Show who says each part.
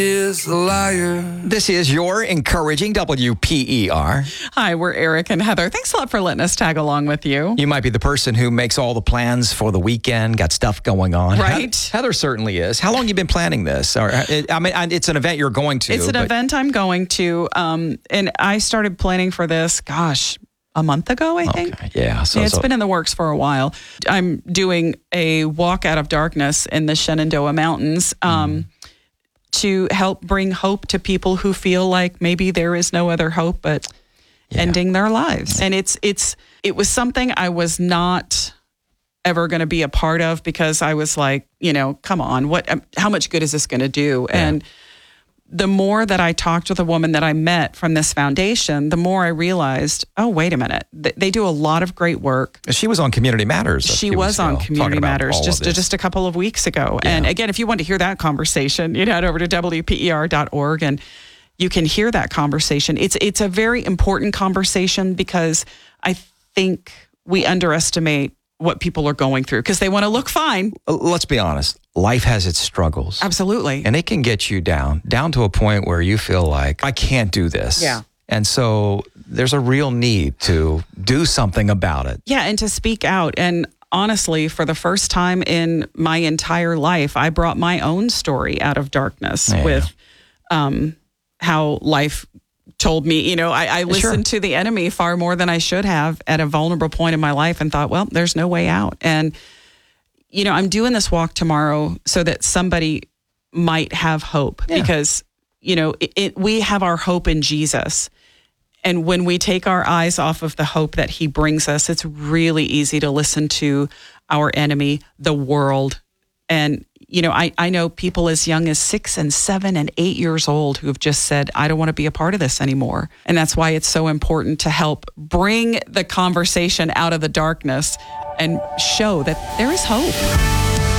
Speaker 1: Is a liar.
Speaker 2: This is your encouraging WPER.
Speaker 3: Hi, we're Eric and Heather. Thanks a lot for letting us tag along with you.
Speaker 2: You might be the person who makes all the plans for the weekend, got stuff going on.
Speaker 3: Right.
Speaker 2: Heather certainly is. How long have you been planning this? It's an event you're going to.
Speaker 3: It's an event I'm going to. And I started planning for this, a month ago, I think.
Speaker 2: Okay. Yeah. So
Speaker 3: it's been in the works for a while. I'm doing a walk out of darkness in the Shenandoah Mountains. To help bring hope to people who feel like maybe there is no other hope but ending their lives. And it was something I was not ever going to be a part of because I was like, come on, how much good is this going to do?
Speaker 2: Yeah.
Speaker 3: And the more that I talked with a woman that I met from this foundation, the more I realized, oh, wait a minute. They do a lot of great work.
Speaker 2: She was on Community Matters.
Speaker 3: She was on Community Matters just a couple of weeks ago. Yeah. And again, if you want to hear that conversation, you head over to WPER.org and you can hear that conversation. It's a very important conversation because I think we underestimate what people are going through because they want to look fine.
Speaker 2: Let's be honest. Life has its struggles.
Speaker 3: Absolutely.
Speaker 2: And it can get you down to a point where you feel like, I can't do this.
Speaker 3: Yeah.
Speaker 2: And so there's a real need to do something about it.
Speaker 3: Yeah, and to speak out. And honestly, for the first time in my entire life, I brought my own story out of darkness with how life told me, I listened to the enemy far more than I should have at a vulnerable point in my life and thought, well, there's no way out. And I'm doing this walk tomorrow so that somebody might have hope because, we have our hope in Jesus. And when we take our eyes off of the hope that he brings us, it's really easy to listen to our enemy, the world. And, I know people as young as 6 and 7 and 8 years old who have just said, I don't want to be a part of this anymore. And that's why it's so important to help bring the conversation out of the darkness and show that there is hope.